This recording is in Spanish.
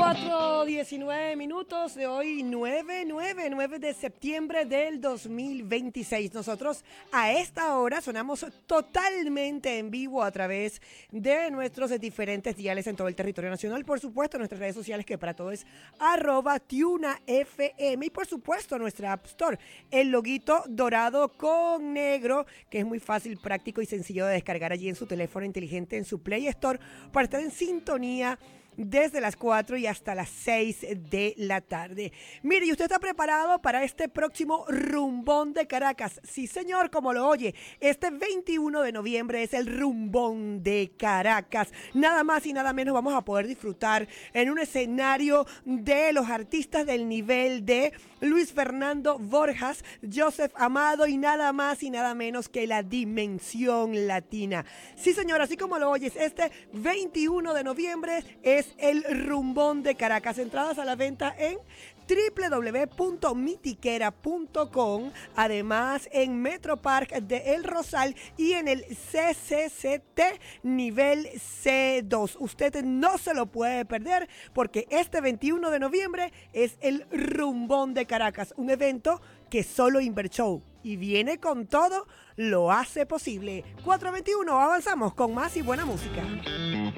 4:19 de hoy, 9 de septiembre del 2026. Nosotros a esta hora sonamos totalmente en vivo a través de nuestros diferentes diales en todo el territorio nacional. Por supuesto, nuestras redes sociales, que para todo es @TunaFM. Y por supuesto, nuestra App Store, el loguito dorado con negro, que es muy fácil, práctico y sencillo de descargar allí en su teléfono inteligente, en su Play Store, para estar en sintonía desde las 4 y hasta las 6 de la tarde. Mire, ¿y usted está preparado para este próximo rumbón de Caracas? Sí, señor, como lo oye. Este 21 de noviembre es el rumbón de Caracas. Nada más y nada menos vamos a poder disfrutar en un escenario de los artistas del nivel de Luis Fernando Borjas, Joseph Amado y nada más y nada menos que la Dimensión Latina. Sí, señor, así como lo oyes, este 21 de noviembre es el rumbón de Caracas. Entradas a la venta en www.mitiquera.com, además en Metropark de El Rosal y en el CCCT nivel C2. Usted no se lo puede perder porque este 21 de noviembre es el rumbón de Caracas, un evento que solo Invershow, y viene con todo, lo hace posible. 4:21, avanzamos con más y buena música.